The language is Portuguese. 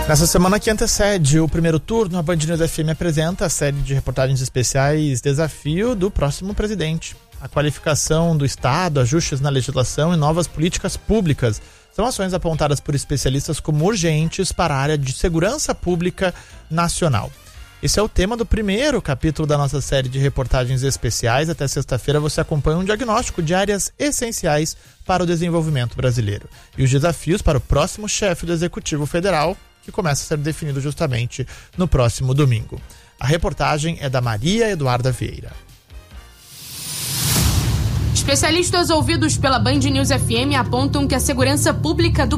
Nessa semana que antecede o primeiro turno, a Band News FM apresenta a série de reportagens especiais Desafio do Próximo Presidente. A qualificação do Estado, ajustes na legislação e novas políticas públicas são ações apontadas por especialistas como urgentes para a área de segurança pública nacional. Esse é o tema do primeiro capítulo da nossa série de reportagens especiais. Até sexta-feira você acompanha um diagnóstico de áreas essenciais para o desenvolvimento brasileiro e os desafios para o próximo chefe do Executivo Federal, que começa a ser definido justamente no próximo domingo. A reportagem é da Maria Eduarda Vieira. Especialistas ouvidos pela Band News FM apontam que a segurança pública do